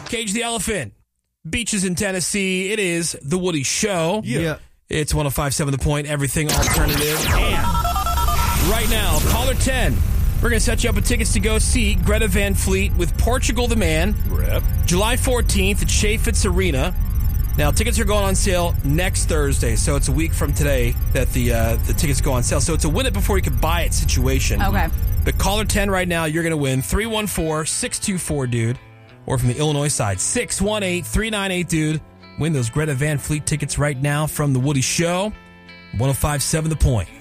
Cage the Elephant. Beaches in Tennessee. It is The Woody Show. Yeah. It's 105.7 The Point, everything alternative. And right now, caller 10. We're going to set you up with tickets to go see Greta Van Fleet with Portugal the Man. Rep. July 14th at Chaffetz Arena. Now, tickets are going on sale next Thursday, so it's a week from today that the tickets go on sale. So it's a win it before you can buy it situation. Okay. But caller 10 right now, you're going to win 314-624-DUDE. Or from the Illinois side, 618-398-DUDE. Win those Greta Van Fleet tickets right now from The Woody Show. 105.7 The Point.